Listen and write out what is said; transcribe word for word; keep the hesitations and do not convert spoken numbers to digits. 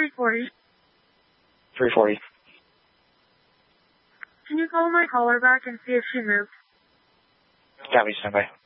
three forty. three forty. Can you call my caller back and see if she moved? Copy, stand by.